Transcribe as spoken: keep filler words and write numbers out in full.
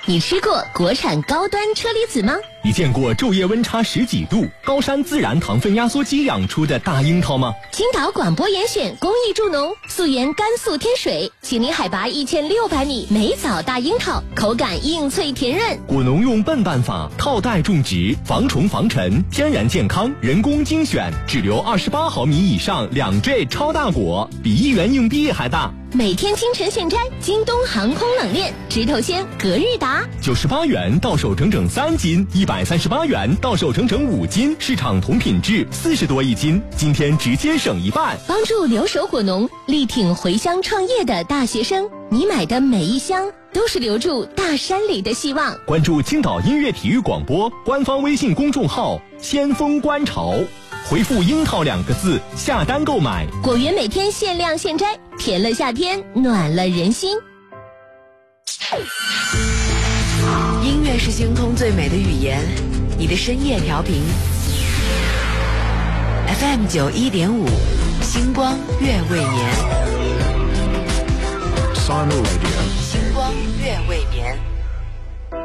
你吃过国产高端车厘子吗？ 你见过昼夜温差十几度、高山自然糖分压缩机养出的大樱桃吗？ 青岛广播严选公益助农，素颜甘肃天水，请您海拔一千六百米梅枣大樱桃，口感硬脆甜润。 果农用笨办法套袋种植，防虫防尘，天然健康，人工精选，只留二十八毫米以上两坠超大果，比一元硬币还大。 每天清晨现摘，京东航空冷链，直头鲜隔日达， 九十八元到手整整三斤，一百三十八元到手整整五斤，市场同品质四十多一斤，今天直接省一半。 帮助留守果农，力挺回乡创业的大学生，你买的每一箱都是留住大山里的希望。 关注青岛音乐体育广播官方微信公众号先锋观潮，回复樱桃两个字下单购买， 果园每天限量现摘，甜了夏天，暖了人心。 音乐是星空最美的语言，你的深夜调频 F M 九一点五，星光月未眠。 Simon Radio。 星光月未眠。